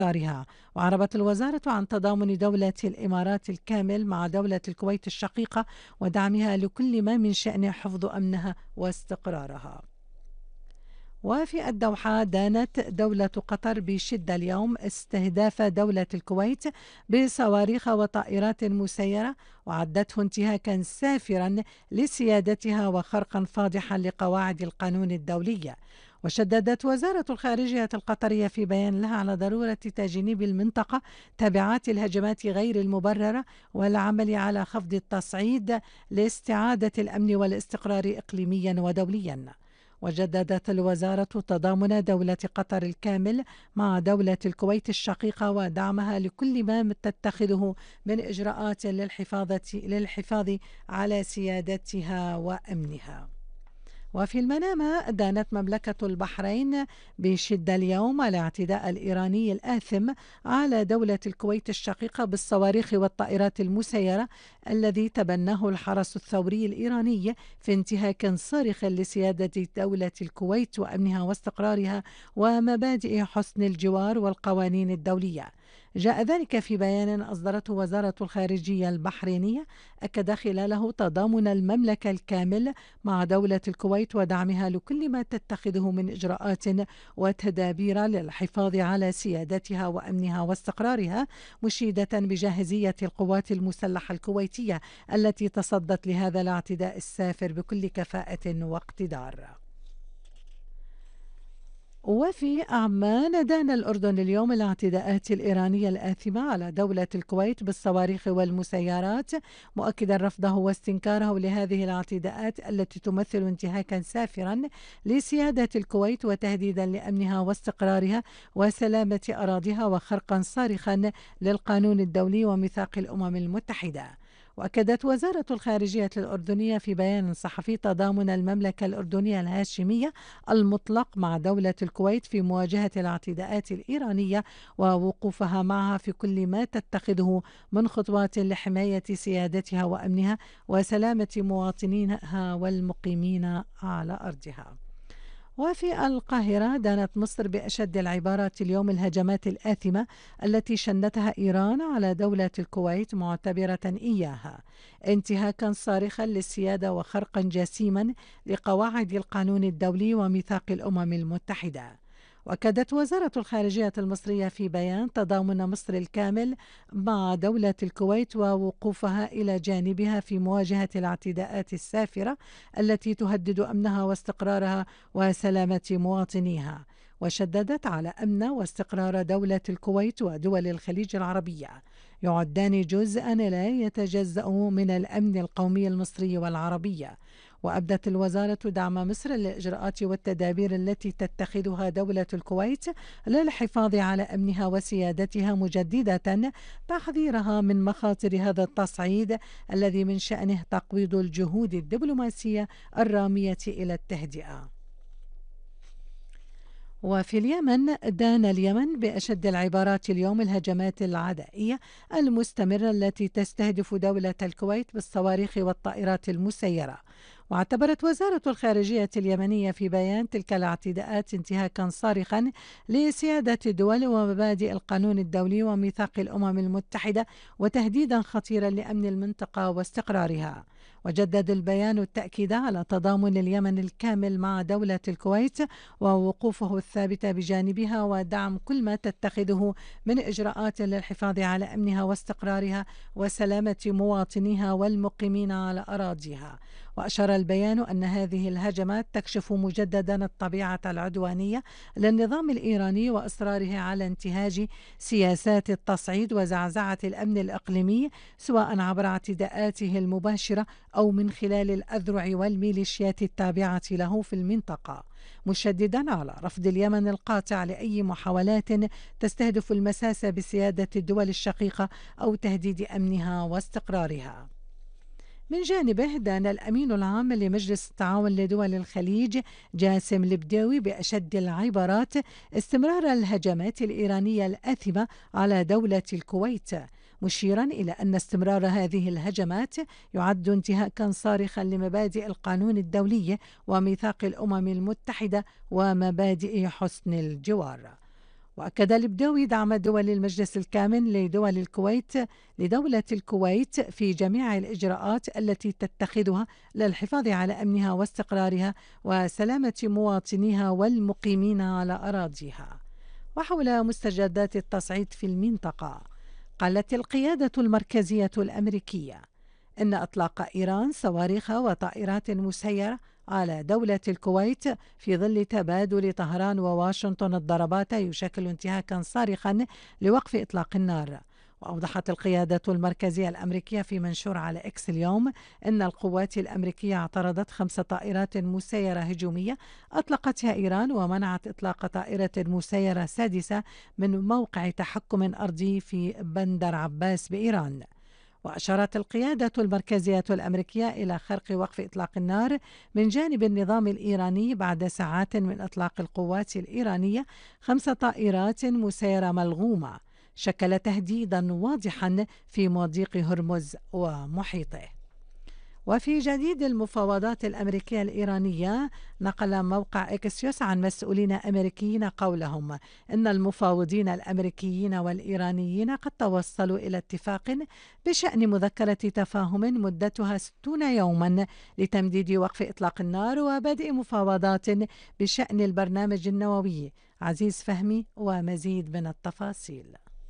واستقرارها. وعربت الوزارة عن تضامن دولة الإمارات الكامل مع دولة الكويت الشقيقة ودعمها لكل ما من شأن حفظ أمنها واستقرارها. وفي الدوحة دانت دولة قطر بشدة اليوم استهداف دولة الكويت بصواريخ وطائرات مسيرة، وعدته انتهاكا سافرا لسيادتها وخرقا فاضحا لقواعد القانون الدولي. وشددت وزارة الخارجية القطرية في بيان لها على ضرورة تجنيب المنطقة تبعات الهجمات غير المبررة والعمل على خفض التصعيد لاستعادة الأمن والاستقرار إقليميا ودوليا. وجددت الوزارة تضامن دولة قطر الكامل مع دولة الكويت الشقيقة ودعمها لكل ما تتخذه من إجراءات للحفاظ على سيادتها وأمنها. وفي المنامة دانت مملكة البحرين بشدة اليوم الاعتداء الإيراني الآثم على دولة الكويت الشقيقة بالصواريخ والطائرات المسيرة الذي تبناه الحرس الثوري الإيراني في انتهاك صارخ لسيادة دولة الكويت وأمنها واستقرارها ومبادئ حسن الجوار والقوانين الدولية. جاء ذلك في بيان أصدرته وزارة الخارجية البحرينية أكد خلاله تضامن المملكة الكامل مع دولة الكويت ودعمها لكل ما تتخذه من إجراءات وتدابير للحفاظ على سيادتها وأمنها واستقرارها، مشيدة بجاهزية القوات المسلحة الكويتية التي تصدت لهذا الاعتداء السافر بكل كفاءة واقتدار. وفي أعمان دان الأردن اليوم الاعتداءات الإيرانية الآثمة على دولة الكويت بالصواريخ والمسيرات، مؤكدا رفضه واستنكاره لهذه الاعتداءات التي تمثل انتهاكا سافرا لسيادة الكويت وتهديدا لأمنها واستقرارها وسلامة أراضيها وخرقا صارخا للقانون الدولي وميثاق الأمم المتحدة. وأكدت وزارة الخارجية الأردنية في بيان صحفي تضامن المملكة الأردنية الهاشمية المطلق مع دولة الكويت في مواجهة الاعتداءات الإيرانية ووقوفها معها في كل ما تتخذه من خطوات لحماية سيادتها وأمنها وسلامة مواطنيها والمقيمين على أرضها. وفي القاهرة دانت مصر بأشد العبارات اليوم الهجمات الآثمة التي شنتها إيران على دولة الكويت معتبرة إياها انتهاكا صارخا للسيادة وخرقا جسيما لقواعد القانون الدولي وميثاق الأمم المتحدة. وأكدت وزارة الخارجية المصرية في بيان تضامن مصر الكامل مع دولة الكويت ووقوفها إلى جانبها في مواجهة الاعتداءات السافرة التي تهدد أمنها واستقرارها وسلامة مواطنيها. وشددت على أمن واستقرار دولة الكويت ودول الخليج العربية يعدان جزءا لا يتجزأ من الأمن القومي المصري والعربي. وأبدت الوزارة دعم مصر للإجراءات والتدابير التي تتخذها دولة الكويت للحفاظ على أمنها وسيادتها، مجددة تحذيرها من مخاطر هذا التصعيد الذي من شأنه تقويض الجهود الدبلوماسية الرامية إلى التهدئة. وفي اليمن دان اليمن بأشد العبارات اليوم الهجمات العدائية المستمرة التي تستهدف دولة الكويت بالصواريخ والطائرات المسيرة. واعتبرت وزارة الخارجية اليمنية في بيان تلك الاعتداءات انتهاكا صارخا لسيادة الدول ومبادئ القانون الدولي وميثاق الأمم المتحدة وتهديدا خطيرا لأمن المنطقة واستقرارها. وجدد البيان التأكيد على تضامن اليمن الكامل مع دولة الكويت ووقوفه الثابت بجانبها ودعم كل ما تتخذه من إجراءات للحفاظ على أمنها واستقرارها وسلامة مواطنيها والمقيمين على أراضيها. وأشار البيان أن هذه الهجمات تكشف مجددا الطبيعة العدوانية للنظام الإيراني وإصراره على انتهاج سياسات التصعيد وزعزعة الأمن الإقليمي سواء عبر اعتداءاته المباشرة أو من خلال الأذرع والميليشيات التابعة له في المنطقة، مشددا على رفض اليمن القاطع لأي محاولات تستهدف المساس بسيادة الدول الشقيقة أو تهديد أمنها واستقرارها. من جانبه دان الأمين العام لمجلس التعاون لدول الخليج جاسم البداوي بأشد العبارات استمرار الهجمات الإيرانية الآثمة على دولة الكويت، مشيرا إلى أن استمرار هذه الهجمات يعد انتهاكا صارخا لمبادئ القانون الدولي وميثاق الأمم المتحدة ومبادئ حسن الجوار. وأكد البدوي دعم دول المجلس الكامن لدولة الكويت في جميع الإجراءات التي تتخذها للحفاظ على أمنها واستقرارها وسلامة مواطنيها والمقيمين على أراضيها. وحول مستجدات التصعيد في المنطقة، قالت القيادة المركزية الأمريكية إن إطلاق إيران صواريخ وطائرات مسيرة على دولة الكويت في ظل تبادل طهران وواشنطن الضربات يشكل انتهاكا صارخا لوقف إطلاق النار. وأوضحت القيادة المركزية الأمريكية في منشور على إكس اليوم أن القوات الأمريكية اعترضت 5 طائرات مسيرة هجومية أطلقتها إيران، ومنعت إطلاق طائرة مسيرة سادسة من موقع تحكم أرضي في بندر عباس بإيران. وأشارت القيادة المركزية الأمريكية إلى خرق وقف إطلاق النار من جانب النظام الإيراني بعد ساعات من إطلاق القوات الإيرانية 5 طائرات مسيرة ملغومة شكل تهديدا واضحا في مضيق هرمز ومحيطه. وفي جديد المفاوضات الأمريكية الإيرانية، نقل موقع إكسيوس عن مسؤولين أمريكيين قولهم إن المفاوضين الأمريكيين والإيرانيين قد توصلوا إلى اتفاق بشأن مذكرة تفاهم مدتها 60 يوما لتمديد وقف إطلاق النار وبدء مفاوضات بشأن البرنامج النووي. عزيز فهمي ومزيد من التفاصيل.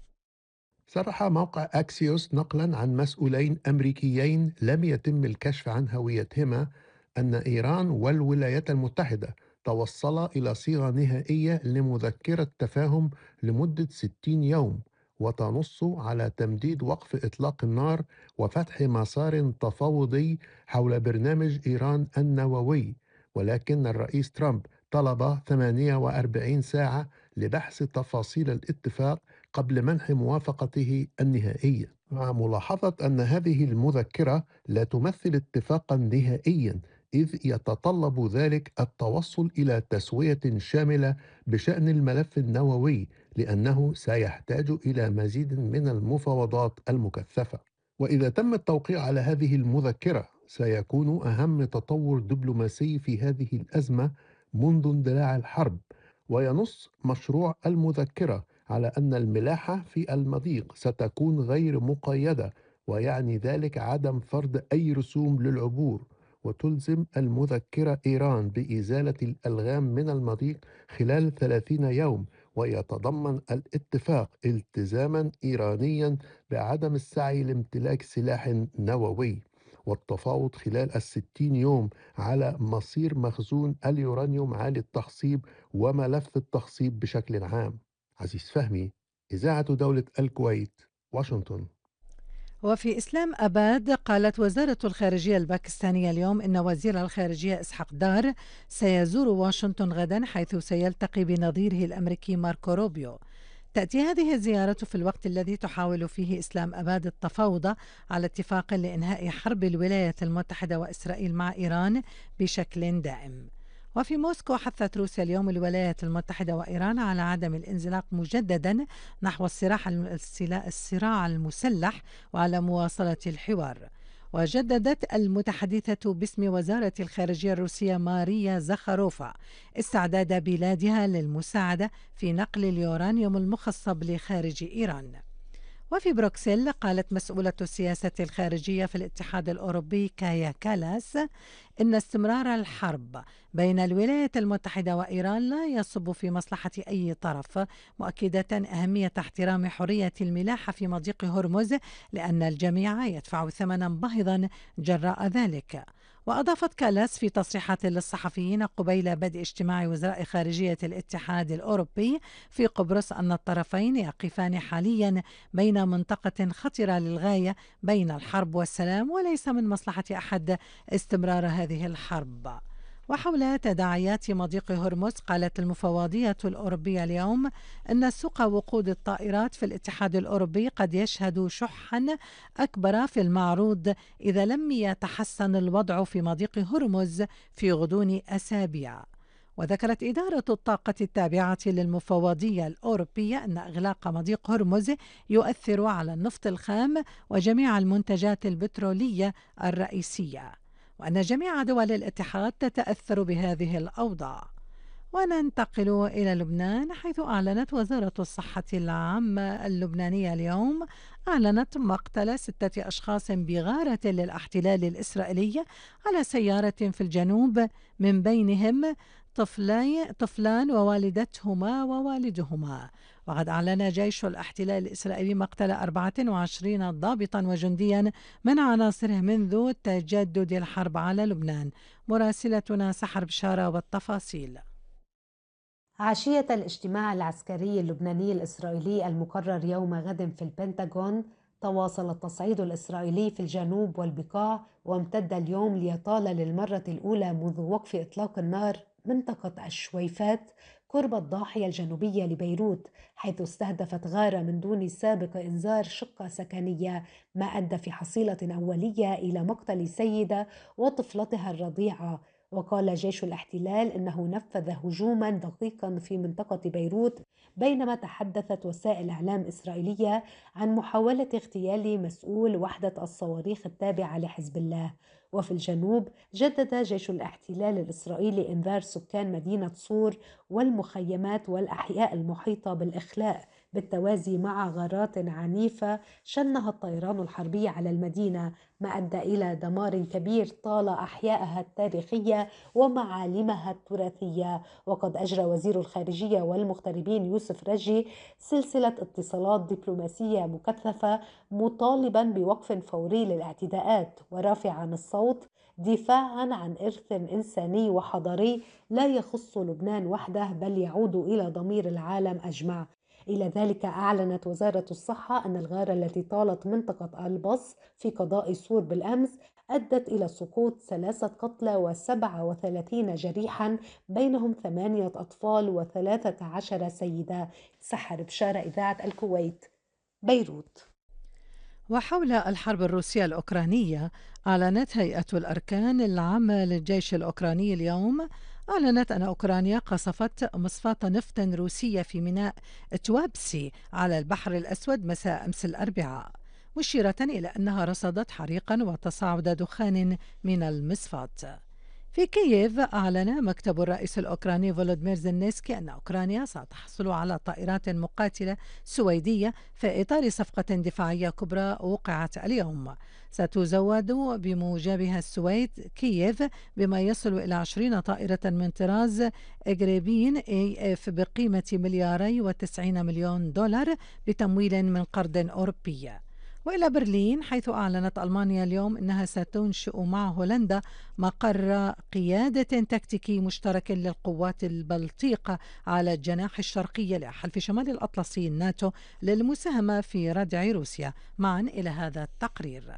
صرح موقع أكسيوس نقلا عن مسؤولين أمريكيين لم يتم الكشف عن هويتهما أن إيران والولايات المتحدة توصلا إلى صيغة نهائية لمذكرة تفاهم لمدة 60 يوم، وتنص على تمديد وقف إطلاق النار وفتح مسار تفاوضي حول برنامج إيران النووي. ولكن الرئيس ترامب طلب 48 ساعة لبحث تفاصيل الاتفاق قبل منح موافقته النهائية، مع ملاحظة أن هذه المذكرة لا تمثل اتفاقا نهائيا، إذ يتطلب ذلك التوصل إلى تسوية شاملة بشأن الملف النووي، لأنه سيحتاج إلى مزيد من المفاوضات المكثفة. وإذا تم التوقيع على هذه المذكرة سيكون أهم تطور دبلوماسي في هذه الأزمة منذ اندلاع الحرب. وينص مشروع المذكرة على أن الملاحة في المضيق ستكون غير مقيدة، ويعني ذلك عدم فرض أي رسوم للعبور. وتلزم المذكرة إيران بإزالة الألغام من المضيق خلال 30 يوم، ويتضمن الاتفاق التزاما إيرانيا بعدم السعي لامتلاك سلاح نووي، والتفاوض خلال 60 يوم على مصير مخزون اليورانيوم عالي التخصيب وملف التخصيب بشكل عام. عزيز فهمي، إذاعة دولة الكويت، واشنطن. وفي إسلام أباد، قالت وزارة الخارجية الباكستانية اليوم إن وزير الخارجية إسحاق دار سيزور واشنطن غدا، حيث سيلتقي بنظيره الأمريكي ماركو روبيو. تأتي هذه الزيارة في الوقت الذي تحاول فيه إسلام أباد التفاوض على اتفاق لإنهاء حرب الولايات المتحدة وإسرائيل مع إيران بشكل دائم. وفي موسكو، حثت روسيا اليوم الولايات المتحدة وإيران على عدم الانزلاق مجددا نحو الصراع المسلح وعلى مواصلة الحوار. وجددت المتحدثة باسم وزارة الخارجية الروسية ماريا زخاروفا استعداد بلادها للمساعدة في نقل اليورانيوم المخصب لخارج إيران. وفي بروكسل، قالت مسؤولة السياسة الخارجية في الاتحاد الأوروبي كايا كالاس إن استمرار الحرب بين الولايات المتحدة وإيران لا يصب في مصلحة أي طرف، مؤكدة أهمية احترام حرية الملاحة في مضيق هرمز، لأن الجميع يدفع ثمنا باهظا جراء ذلك. وأضافت كالاس في تصريحات للصحفيين قبيل بدء اجتماع وزراء خارجية الاتحاد الأوروبي في قبرص أن الطرفين يقفان حاليا بين منطقة خطرة للغاية بين الحرب والسلام، وليس من مصلحة أحد استمرار هذه الحرب. وحول تداعيات مضيق هرمز، قالت المفوضية الأوروبية اليوم أن سوق وقود الطائرات في الاتحاد الأوروبي قد يشهد شحا أكبر في المعروض إذا لم يتحسن الوضع في مضيق هرمز في غضون أسابيع. وذكرت إدارة الطاقة التابعة للمفوضية الأوروبية أن إغلاق مضيق هرمز يؤثر على النفط الخام وجميع المنتجات البترولية الرئيسية، وأن جميع دول الاتحاد تتأثر بهذه الأوضاع. وننتقل إلى لبنان، حيث أعلنت وزارة الصحة العامة اللبنانية اليوم مقتل 6 أشخاص بغارة للاحتلال الإسرائيلي على سيارة في الجنوب، من بينهم طفلان ووالدتهما ووالدهما. وقد أعلن جيش الاحتلال الإسرائيلي مقتل 24 ضابطا وجنديا من عناصره منذ تجدد الحرب على لبنان. مراسلتنا سحر بشارة والتفاصيل. عشية الاجتماع العسكري اللبناني الإسرائيلي المقرر يوم غد في البنتاغون، تواصل التصعيد الإسرائيلي في الجنوب والبقاع، وامتد اليوم ليطال للمرة الأولى منذ وقف إطلاق النار منطقة الشويفات قرب الضاحية الجنوبية لبيروت، حيث استهدفت غارة من دون سابق إنذار شقة سكنية، ما أدى في حصيلة أولية إلى مقتل سيدة وطفلتها الرضيعة. وقال جيش الاحتلال إنه نفذ هجوما دقيقا في منطقة بيروت، بينما تحدثت وسائل إعلام إسرائيلية عن محاولة اغتيال مسؤول وحدة الصواريخ التابعة لحزب الله. وفي الجنوب جدد جيش الاحتلال الإسرائيلي إنذار سكان مدينة صور والمخيمات والأحياء المحيطة بالإخلاء، بالتوازي مع غارات عنيفة شنها الطيران الحربي على المدينة، ما أدى إلى دمار كبير طال أحيائها التاريخية ومعالمها التراثية. وقد أجرى وزير الخارجية والمغتربين يوسف رجي سلسلة اتصالات دبلوماسية مكثفة، مطالبا بوقف فوري للاعتداءات ورافعا الصوت دفاعا عن إرث إنساني وحضاري لا يخص لبنان وحده بل يعود إلى ضمير العالم أجمع. إلى ذلك أعلنت وزارة الصحة أن الغارة التي طالت منطقة البص في قضاء سور بالأمس أدت إلى سقوط 3 قتلى و37 جريحا، بينهم 8 أطفال و13 سيدة. سحر بشارة، إذاعة الكويت، بيروت. وحول الحرب الروسية الأوكرانية، أعلنت هيئة الأركان العامة للجيش الأوكراني اليوم أن أوكرانيا قصفت مصفاة نفط روسية في ميناء توابسي على البحر الأسود مساء أمس الأربعاء، مشيرة إلى أنها رصدت حريقا وتصاعد دخان من المصفاة. في كييف، أعلن مكتب الرئيس الأوكراني فولوديمير زيلينسكي أن أوكرانيا ستحصل على طائرات مقاتلة سويدية في إطار صفقة دفاعية كبرى وقعت اليوم. ستزود بموجبها السويد كييف بما يصل إلى 20 طائرة من طراز إغريبين AF بقيمة $290 مليون بتمويل من قرض أوروبي. وإلى برلين، حيث أعلنت ألمانيا اليوم أنها ستنشئ مع هولندا مقر قيادة تكتيكي مشترك للقوات البلطيق على الجناح الشرقي لحلف شمال الأطلسي الناتو للمساهمة في ردع روسيا. معا إلى هذا التقرير.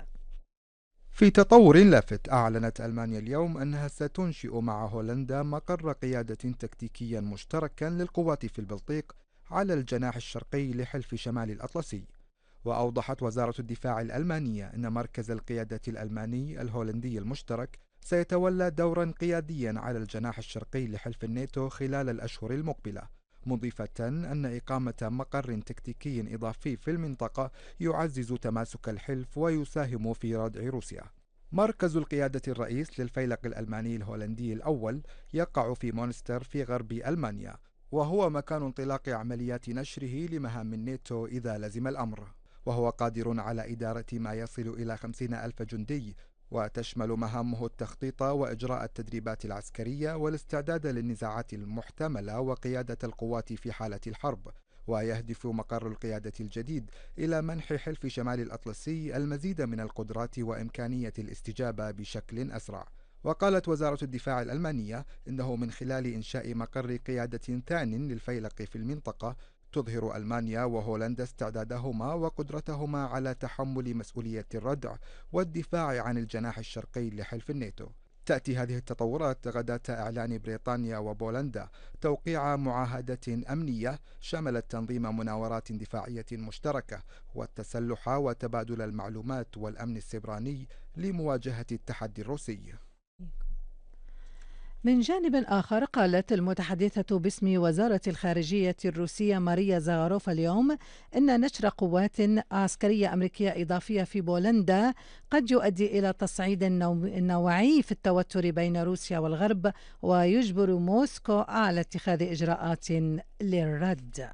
في تطور لافت، أعلنت ألمانيا اليوم أنها ستنشئ مع هولندا مقر قيادة تكتيكيا مشتركا للقوات في البلطيق على الجناح الشرقي لحلف شمال الأطلسي. وأوضحت وزارة الدفاع الألمانية أن مركز القيادة الألماني الهولندي المشترك سيتولى دورا قياديا على الجناح الشرقي لحلف الناتو خلال الأشهر المقبلة، مضيفة أن إقامة مقر تكتيكي إضافي في المنطقة يعزز تماسك الحلف ويساهم في ردع روسيا. مركز القيادة الرئيس للفيلق الألماني الهولندي الأول يقع في مونستر في غرب ألمانيا، وهو مكان انطلاق عمليات نشره لمهام الناتو إذا لزم الأمر، وهو قادر على إدارة ما يصل إلى 50,000 جندي، وتشمل مهامه التخطيط وإجراء التدريبات العسكرية والاستعداد للنزاعات المحتملة وقيادة القوات في حالة الحرب. ويهدف مقر القيادة الجديد إلى منح حلف شمال الأطلسي المزيد من القدرات وإمكانية الاستجابة بشكل أسرع. وقالت وزارة الدفاع الألمانية إنه من خلال إنشاء مقر قيادة ثان للفيلق في المنطقة تظهر ألمانيا وهولندا استعدادهما وقدرتهما على تحمل مسؤولية الردع والدفاع عن الجناح الشرقي لحلف الناتو. تأتي هذه التطورات غداة إعلان بريطانيا وبولندا توقيع معاهدة أمنية شملت تنظيم مناورات دفاعية مشتركة والتسلح وتبادل المعلومات والأمن السيبراني لمواجهة التحدي الروسي. من جانب آخر قالت المتحدثة باسم وزارة الخارجية الروسية ماريا زاغاروفا اليوم إن نشر قوات عسكرية أمريكية إضافية في بولندا قد يؤدي إلى تصعيد نوعي في التوتر بين روسيا والغرب ويجبر موسكو على اتخاذ إجراءات للرد.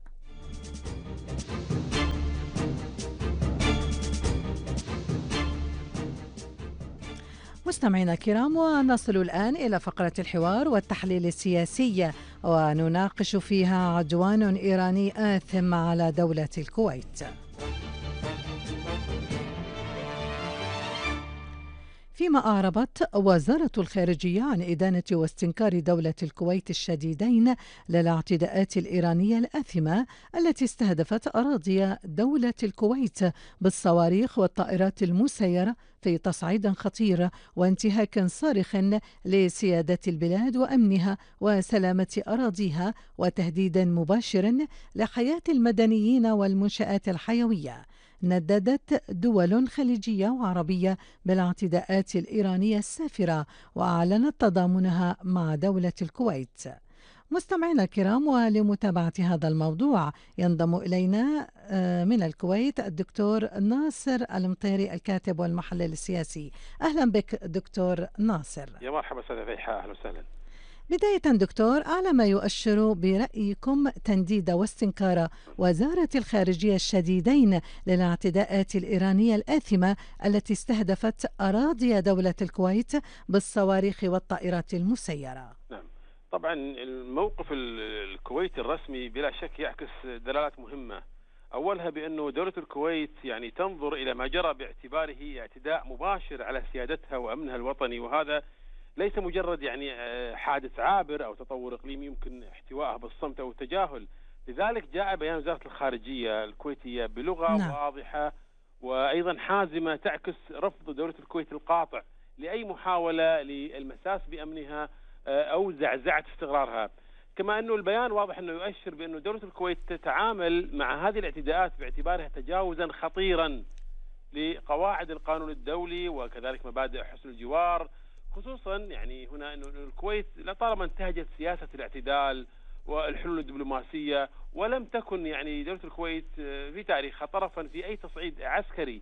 مستمعينا الكرام، ونصل الآن إلى فقرة الحوار والتحليل السياسي، ونناقش فيها عدوان إيراني آثم على دولة الكويت. فيما أعربت وزارة الخارجية عن إدانة واستنكار دولة الكويت الشديدين للاعتداءات الإيرانية الآثمة التي استهدفت أراضي دولة الكويت بالصواريخ والطائرات المسيرة في تصعيد خطير وانتهاك صارخ لسيادة البلاد وأمنها وسلامة أراضيها، وتهديد مباشر لحياة المدنيين والمنشآت الحيوية. نددت دول خليجية وعربية بالاعتداءات الإيرانية السافرة وأعلنت تضامنها مع دولة الكويت. مستمعينا الكرام، ولمتابعة هذا الموضوع ينضم إلينا من الكويت الدكتور ناصر المطيري الكاتب والمحلل السياسي. أهلا بك دكتور ناصر. يا مرحبا أستاذ فيحاء، أهلا وسهلا. بداية دكتور، على ما يؤشر برأيكم تنديد واستنكار وزارة الخارجية الشديدين للاعتداءات الإيرانية الآثمة التي استهدفت أراضي دولة الكويت بالصواريخ والطائرات المسيرة. نعم، طبعا الموقف الكويتي الرسمي بلا شك يعكس دلالات مهمة. أولها بأنه دولة الكويت يعني تنظر إلى ما جرى باعتباره اعتداء مباشر على سيادتها وأمنها الوطني، وهذا ليس مجرد يعني حادث عابر أو تطور إقليمي يمكن احتوائه بالصمت أو التجاهل. لذلك جاء بيان وزارة الخارجية الكويتية بلغة واضحة وأيضا حازمة تعكس رفض دولة الكويت القاطع لأي محاولة للمساس بأمنها أو زعزعة استقرارها. كما أنه البيان واضح أنه يؤشر بأنه دولة الكويت تتعامل مع هذه الاعتداءات باعتبارها تجاوزا خطيرا لقواعد القانون الدولي وكذلك مبادئ حسن الجوار، خصوصا يعني هنا أنه الكويت لطالما انتهجت سياسة الاعتدال والحلول الدبلوماسية، ولم تكن يعني دولة الكويت في تاريخها طرفا في أي تصعيد عسكري.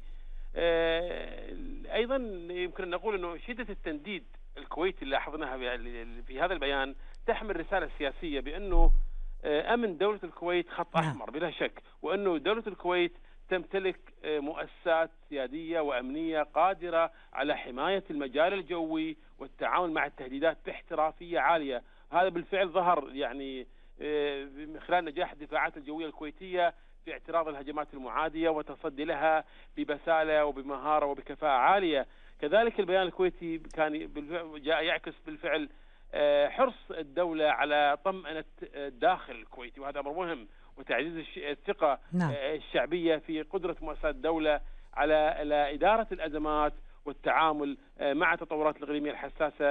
أيضا يمكن أن نقول أنه شدة التنديد الكويتي اللي لاحظناها في هذا البيان تحمل رسالة سياسية بأنه أمن دولة الكويت خط أحمر بلا شك، وأنه دولة الكويت تمتلك مؤسسات سيادية وأمنية قادرة على حماية المجال الجوي والتعامل مع التهديدات باحترافية عالية. هذا بالفعل ظهر يعني من خلال نجاح الدفاعات الجوية الكويتية في اعتراض الهجمات المعادية وتصدي لها ببسالة وبمهارة وبكفاءة عالية. كذلك البيان الكويتي كان جاء يعكس بالفعل حرص الدولة على طمأنة الداخل الكويتي، وهذا أمر مهم، وتعزيز الثقة الشعبية في قدرة مؤسسات الدولة على إدارة الأزمات والتعامل مع التطورات الإقليمية الحساسة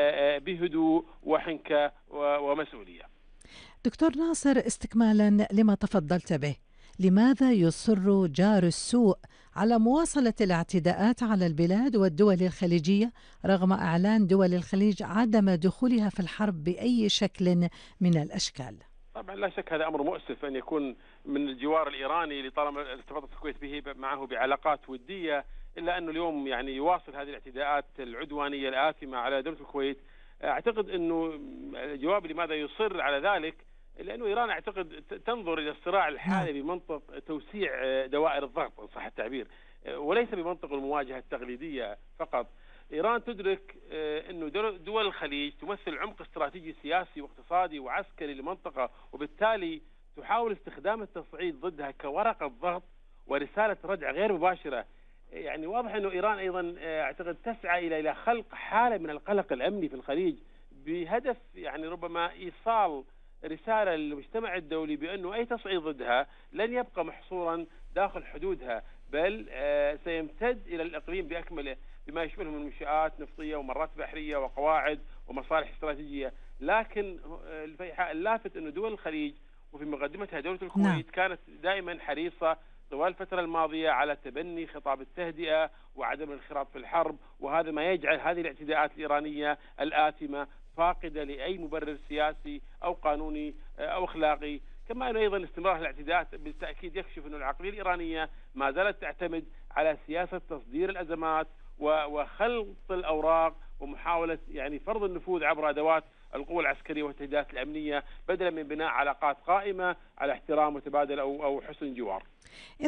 بهدوء وحنكة ومسؤولية. دكتور ناصر، استكمالا لما تفضلت به، لماذا يصر جار السوء على مواصلة الاعتداءات على البلاد والدول الخليجية رغم إعلان دول الخليج عدم دخولها في الحرب بأي شكل من الأشكال؟ طبعا لا شك هذا أمر مؤسف أن يكون من الجوار الإيراني لطالما ارتبطت الكويت به معه بعلاقات ودية، إلا أنه اليوم يعني يواصل هذه الاعتداءات العدوانية الآثمة على دولة الكويت. أعتقد أنه الجواب لماذا يصر على ذلك لأنه إيران أعتقد تنظر إلى الصراع الحالي بمنطق توسيع دوائر الضغط إن صح التعبير، وليس بمنطق المواجهة التقليدية فقط. إيران تدرك أنه دول الخليج تمثل عمق استراتيجي سياسي واقتصادي وعسكري للمنطقة، وبالتالي تحاول استخدام التصعيد ضدها كورقة ضغط ورسالة ردع غير مباشرة. يعني واضح أنه إيران أيضا أعتقد تسعى إلى خلق حالة من القلق الأمني في الخليج بهدف يعني ربما إيصال رسالة للمجتمع الدولي بأنه أي تصعيد ضدها لن يبقى محصورا داخل حدودها، بل سيمتد إلى الإقليم بأكمله بما يشمله من منشآت نفطية ومرات بحرية وقواعد ومصالح استراتيجية. لكن اللافت أن دول الخليج وفي مقدمتها دولة الكويت كانت دائما حريصة طوال الفترة الماضية على تبني خطاب التهدئة وعدم الانخراط في الحرب، وهذا ما يجعل هذه الاعتداءات الإيرانية الآثمة فاقدة لأي مبرر سياسي أو قانوني أو أخلاقي. كما أنه أيضا استمرار الاعتداءات بالتأكيد يكشف أن العقلية الإيرانية ما زالت تعتمد على سياسة تصدير الأزمات وخلط الأوراق ومحاولة يعني فرض النفوذ عبر أدوات القوى العسكرية والتهديدات الأمنية بدلا من بناء علاقات قائمة على احترام متبادل أو حسن جوار.